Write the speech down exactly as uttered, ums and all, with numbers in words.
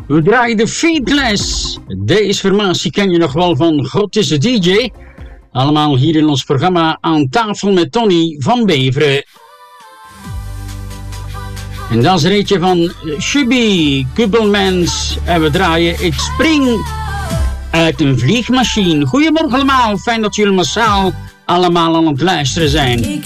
We draaien de Faithless. Deze formatie ken je nog wel van God is de D J. Allemaal hier in ons programma Aan tafel met Tony van Beveren. En dat is er eentje van Shubi Kuppelmans. En we draaien Ik spring uit een vliegmachine. Goedemorgen allemaal, fijn dat jullie massaal allemaal aan het luisteren zijn.